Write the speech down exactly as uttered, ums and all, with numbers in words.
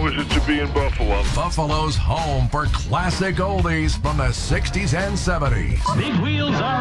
is it to be in Buffalo? Buffalo's home for classic oldies from the sixties and seventies. Big wheels are